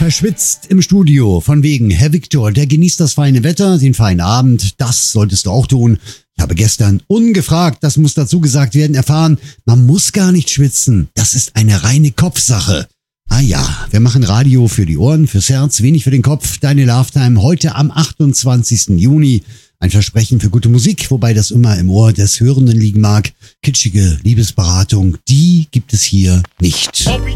verschwitzt im Studio. Von wegen, Herr Viktor, der genießt das feine Wetter, den feinen Abend. Das solltest du auch tun. Ich habe gestern ungefragt, das muss dazu gesagt werden, erfahren, man muss gar nicht schwitzen. Das ist eine reine Kopfsache. Ah ja, wir machen Radio für die Ohren, fürs Herz, wenig für den Kopf. Deine Lovetime heute am 28. Juni. Ein Versprechen für gute Musik, wobei das immer im Ohr des Hörenden liegen mag. Kitschige Liebesberatung, die gibt es hier nicht. Bobby